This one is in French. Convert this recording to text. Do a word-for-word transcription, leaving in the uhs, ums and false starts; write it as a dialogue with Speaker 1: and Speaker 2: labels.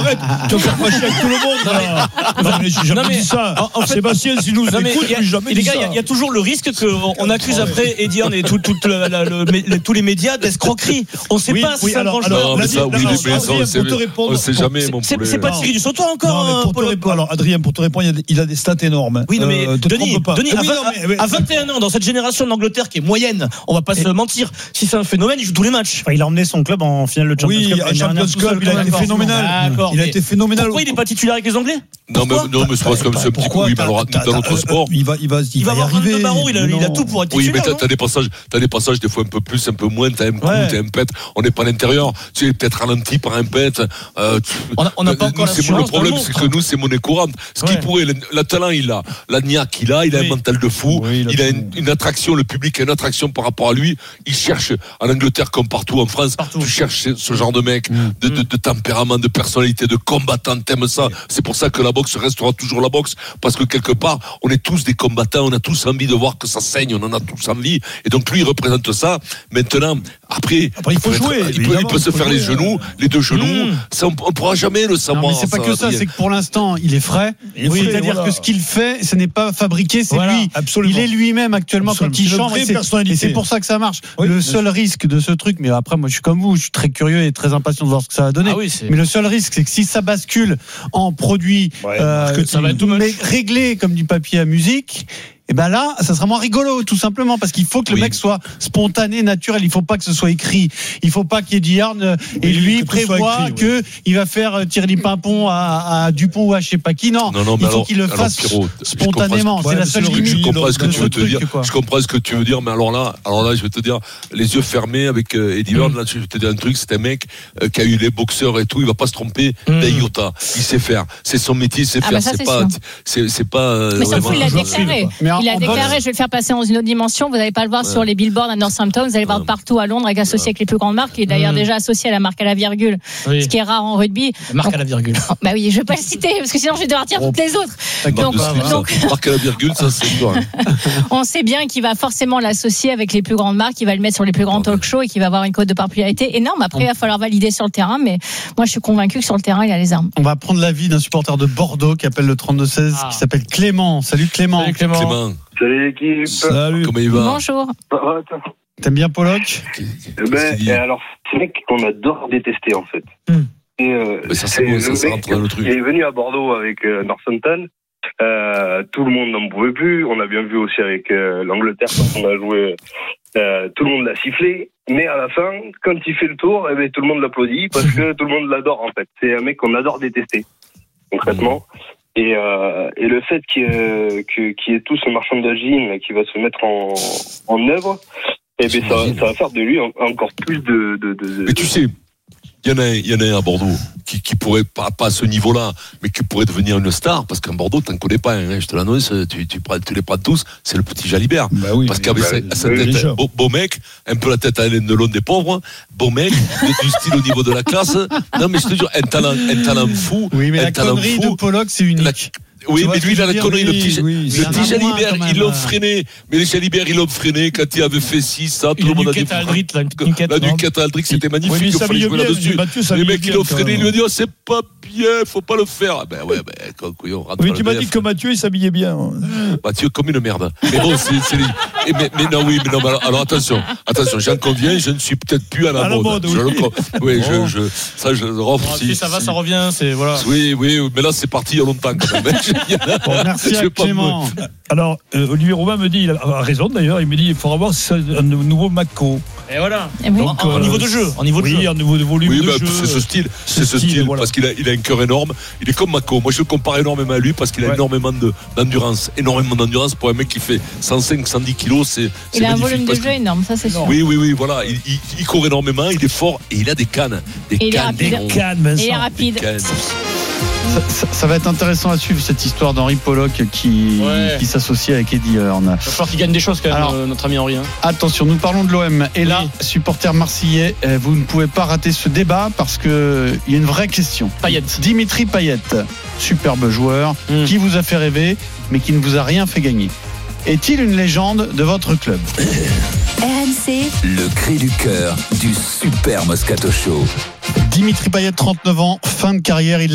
Speaker 1: arrête, tu vas faire fâcher avec tout le monde. Là. Non, mais j'ai jamais
Speaker 2: non, mais,
Speaker 1: dit ça.
Speaker 2: En, en fait,
Speaker 1: Sébastien, si nous écoute, j'ai jamais
Speaker 2: les
Speaker 1: dit
Speaker 2: gars,
Speaker 1: ça.
Speaker 2: il y, y a toujours le risque qu'on accuse après Eddie Hearn et tout, tout, le, la, le, les, tous les médias d'escroquerie. On ne sait
Speaker 1: oui,
Speaker 2: pas
Speaker 1: oui,
Speaker 2: si ça
Speaker 1: alors,
Speaker 2: branche.
Speaker 1: alors,
Speaker 3: mais ça, oui,
Speaker 1: alors,
Speaker 3: mais ça, on sait,
Speaker 1: pour te répondre,
Speaker 3: on sait jamais, mon
Speaker 2: c'est,
Speaker 3: poulet.
Speaker 2: c'est pas Thierry du Sautoir encore.
Speaker 1: Non, mais pour te répondre, alors, Adrien, pour te répondre, il a, il a des stats énormes.
Speaker 2: Oui, non, mais
Speaker 1: euh, te
Speaker 2: Denis,
Speaker 1: trompe pas.
Speaker 2: Denis
Speaker 1: Ah,
Speaker 2: à,
Speaker 1: oui,
Speaker 2: vingt,
Speaker 1: non, mais, mais,
Speaker 2: à vingt et un ans, dans cette génération d'Angleterre qui est moyenne, on va pas et, se mentir, si c'est un phénomène, il joue tous les matchs.
Speaker 4: Enfin, il a emmené son club en finale de Champions
Speaker 1: oui,
Speaker 4: Cup.
Speaker 1: Oui, Champions Cup, il a été phénoménal.
Speaker 2: D'accord,
Speaker 1: il a été phénoménal.
Speaker 2: Pourquoi il n'est pas titulaire avec les Anglais?
Speaker 3: Non, mais, non, mais c'est parce que c'est un petit coup, oui, mais alors, dans notre sport.
Speaker 1: Il va, il va,
Speaker 2: il va avoir vingt-deux barreaux, il a, il a tout pour être titulaire.
Speaker 3: Oui, mais t'as, t'as des passages, t'as des passages, des fois un peu plus, un peu moins, t'as un coup, ouais. t'as un pet, on n'est pas à l'intérieur, tu es peut-être ralenti par un pet, euh,
Speaker 2: on n'a pas encore
Speaker 3: c'est, le problème, c'est que nous, c'est monnaie courante. Ce ouais. qui pourrait, le, le talent, il a, la niaque, il a, il a oui. un mental de fou, oui, il, il a une, une attraction, le public a une attraction par rapport à lui, il cherche, en Angleterre comme partout en France, partout. Tu cherches ce genre de mec, mmh. de, de, de tempérament, de personnalité, de combattant, t'aimes ça. C'est pour ça que la boxe restera toujours la boxe, parce que quelque part, on est tous des combattants, on a tous envie de voir que ça saigne, on en a tous envie, et donc lui, il représente ça. Maintenant, après,
Speaker 1: après il faut jouer,
Speaker 3: être, il, peut, il peut se faire jouer, les genoux, les deux genoux, mmh. ça, on ne pourra jamais le savoir.
Speaker 5: Non, mais c'est pas
Speaker 3: ça,
Speaker 5: que ça, c'est que pour l'instant, il est frais.
Speaker 1: Il est
Speaker 5: oui,
Speaker 1: frais
Speaker 5: c'est-à-dire
Speaker 1: voilà.
Speaker 5: que ce qu'il fait, ce n'est pas fabriqué, c'est
Speaker 1: voilà,
Speaker 5: lui.
Speaker 1: Absolument.
Speaker 5: Il est lui-même actuellement
Speaker 1: absolument.
Speaker 5: quand il chante, et c'est, et c'est pour ça que ça marche. Oui, le seul risque de ce truc, mais après, moi, je suis comme vous, je suis très curieux et très impatient de voir ce que ça va donner.
Speaker 2: Ah oui,
Speaker 5: mais le seul risque, c'est que si ça bascule en produit
Speaker 1: ouais,
Speaker 5: euh,
Speaker 1: que ça va être
Speaker 5: réglé comme du papier à musique, et ben là, ça sera moins rigolo, tout simplement, parce qu'il faut que le oui. mec soit spontané, naturel. Il faut pas que ce soit écrit. Il faut pas qu'Eddie Hearn et oui, lui prévoit que oui. il va faire tirer les pimpons à, à Dupont ou à je sais pas qui. Non, non, non il faut alors, qu'il le fasse Pierrot, spontanément. C'est ouais, la seule limite.
Speaker 3: Je comprends ce que tu veux
Speaker 5: truc,
Speaker 3: dire.
Speaker 5: quoi.
Speaker 3: Je comprends ce que tu veux dire, mais alors là, alors là, je vais te dire, les yeux fermés avec euh, Eddie Hearn. Mm. Là, je vais te dire un truc. C'est un mec euh, qui a eu les boxeurs et tout. Il va pas se tromper mm. d'un iota. Il sait faire. C'est son métier. Il sait
Speaker 6: ah
Speaker 3: faire.
Speaker 6: Bah ça,
Speaker 3: c'est,
Speaker 6: c'est,
Speaker 3: pas, c'est, c'est pas. Euh,
Speaker 6: mais ça, il l'a déclaré. Il a déclaré. Je vais le faire passer dans une autre dimension. Vous n'allez pas le voir ouais. sur les billboards à Northampton. Vous allez le voir ouais. partout à Londres, avec associé ouais. avec les plus grandes marques. Il est d'ailleurs mmh. déjà associé à la marque à la virgule, oui. ce qui est rare en rugby.
Speaker 2: La marque donc, à la virgule.
Speaker 6: Bah oui, je vais pas le citer parce que sinon je vais devoir dire oh. toutes les autres.
Speaker 3: Donc, donc, donc marque à la virgule, ça c'est toi.
Speaker 6: On sait bien qu'il va forcément l'associer avec les plus grandes marques. Il va le mettre sur les plus grands talk shows et qu'il va avoir une cote de popularité énorme. Après, il va falloir valider sur le terrain, mais moi je suis convaincu que sur le terrain, il a les armes.
Speaker 5: On va prendre l'avis d'un supporter de Bordeaux qui appelle le trente-deux seize, ah. qui s'appelle Clément. Salut Clément.
Speaker 2: Salut Clément.
Speaker 3: Clément.
Speaker 7: Salut l'équipe.
Speaker 3: Salut. Comment il va?
Speaker 6: Bonjour.
Speaker 5: T'aimes bien Pollock?
Speaker 7: Eh ben, et alors, c'est un mec qu'on adore détester en fait.
Speaker 5: Mm.
Speaker 7: Et euh,
Speaker 3: mais ça, c'est, c'est bon, ça, ça rentre dans le truc.
Speaker 7: Il est venu à Bordeaux avec euh, Northampton. Euh, tout le monde n'en pouvait plus. On a bien vu aussi avec euh, l'Angleterre quand on a joué. Euh, tout le monde l'a sifflé. Mais à la fin, quand il fait le tour, eh ben, tout le monde l'applaudit parce que tout le monde l'adore en fait. C'est un mec qu'on adore détester, concrètement. Mm. Et, euh, et le fait qu'il y ait, qu'il y ait tout ce merchandising qui va se mettre en, en œuvre, eh ben ça, ça va faire de lui encore plus de. de, de
Speaker 3: mais tu sais, il y en a, il y en a un à Bordeaux qui, qui pourrait pas, pas à ce niveau-là, mais qui pourrait devenir une star, parce qu'en Bordeaux, t'en connais pas, hein, je te l'annonce, tu, tu, tu les prends tous, c'est le petit Jalibert.
Speaker 1: Bah oui,
Speaker 3: parce qu'avec
Speaker 1: bah,
Speaker 3: sa, sa tête, beau, beau mec, un peu la tête à Hélène Delon des pauvres, beau mec, du style au niveau de la classe. Non, mais je te jure, un talent, un talent fou.
Speaker 5: Oui, mais
Speaker 3: un
Speaker 5: la connerie
Speaker 3: fou.
Speaker 5: de Pollock, c'est unique. La...
Speaker 3: Oui, mais lui, il a la connerie, le petit,
Speaker 1: oui,
Speaker 3: le petit Jalibert, ils l'ont freiné. Mais les Jalibert, ils l'ont freiné quand il avait fait ci, ça, tout le monde a dit.
Speaker 2: La nuquette à Aldrit,
Speaker 3: la nuquette à Aldrit, c'était magnifique. Il fallait jouer là-dessus. Les mecs, ils l'ont freiné, ils lui ont dit, oh, c'est pas bien, faut pas le faire. Ben ouais, ben, quand on rentre.
Speaker 1: Oui, tu m'as dit que Mathieu, il s'habillait bien.
Speaker 3: Mathieu, comme une merde. Mais bon, c'est, c'est les... mais, mais non, oui, mais non, alors, alors attention, attention, j'en conviens, je ne suis peut-être plus à la,
Speaker 1: à la
Speaker 3: mode.
Speaker 1: mode. Oui,
Speaker 3: je, oui,
Speaker 1: oh.
Speaker 3: je, je, ça, je, oh,
Speaker 2: si, si, ça va, ça revient, c'est, voilà.
Speaker 3: Oui, oui, mais là, c'est parti il y a longtemps, quand même.
Speaker 5: Bon, merci à Clément.
Speaker 1: Alors, euh, Olivier Robin me dit, il a raison d'ailleurs, il me dit, il faut avoir un nouveau Mako.
Speaker 2: Et voilà.
Speaker 6: Et oui.
Speaker 2: Donc, en, en niveau de jeu, en niveau de
Speaker 1: oui,
Speaker 2: jeu.
Speaker 1: en niveau de volume
Speaker 3: oui,
Speaker 1: de
Speaker 3: bah,
Speaker 1: jeu.
Speaker 3: C'est ce style, c'est,
Speaker 1: ce
Speaker 3: ce
Speaker 1: style,
Speaker 3: style,
Speaker 1: voilà.
Speaker 3: parce qu'il a, il a un cœur énorme. Il est comme Mako. Moi, je le compare énormément à lui parce qu'il a ouais. énormément de, d'endurance, énormément d'endurance pour un mec qui fait cent cinq, cent dix kilos. C'est, c'est
Speaker 6: il a un
Speaker 3: magnifique
Speaker 6: volume de jeu énorme, ça c'est sûr.
Speaker 3: Oui, oui, oui, voilà. Il, il, il court énormément, il est fort et il a des cannes, des
Speaker 6: et
Speaker 3: cannes,
Speaker 6: des
Speaker 1: cannes,
Speaker 6: et il est rapide.
Speaker 5: Ça, ça, ça va être intéressant à suivre cette histoire d'Henri Pollock qui, ouais. qui s'associe avec Eddie Hearn.
Speaker 2: Il va falloir qu'il gagne des choses quand même. Alors, euh, notre ami Henri. Hein.
Speaker 5: Attention, nous parlons de l'O M. Et
Speaker 2: oui.
Speaker 5: là, supporter marseillais, vous ne pouvez pas rater ce débat parce qu'il y a une vraie question.
Speaker 2: Payet.
Speaker 5: Dimitri Payet, superbe joueur, mm. qui vous a fait rêver, mais qui ne vous a rien fait gagner. Est-il une légende de votre club?
Speaker 8: R M C, le cri du cœur du Super Moscato Show.
Speaker 5: Dimitri Payet, trente-neuf ans, fin de carrière. Il